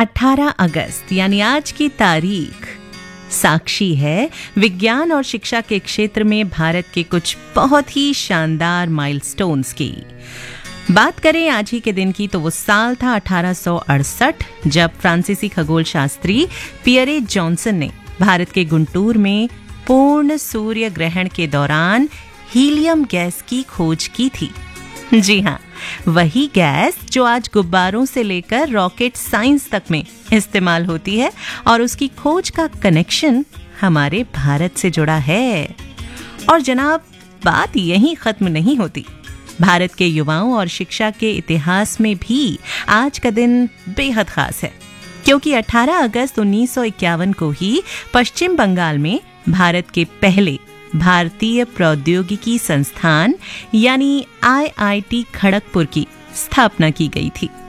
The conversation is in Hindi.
18 अगस्त यानी आज की तारीख साक्षी है विज्ञान और शिक्षा के क्षेत्र में भारत के कुछ बहुत ही शानदार माइलस्टोन्स की। बात करें आज ही के दिन की तो वो साल था 1868 जब फ्रांसीसी खगोल शास्त्री पियरे जॉनसन ने भारत के गुंटूर में पूर्ण सूर्य ग्रहण के दौरान हीलियम गैस की खोज की थी। जी हाँ, वही गैस जो आज गुब्बारों से लेकर रॉकेट साइंस तक में इस्तेमाल होती है और उसकी खोज का कनेक्शन हमारे भारत से जुड़ा है। और जनाब, बात यहीं खत्म नहीं होती। भारत के युवाओं और शिक्षा के इतिहास में भी आज का दिन बेहद खास है, क्योंकि 18 अगस्त 1951 को ही पश्चिम बंगाल में भारत के पहले भारतीय प्रौद्योगिकी संस्थान यानी IIT खड़गपुर की स्थापना की गई थी।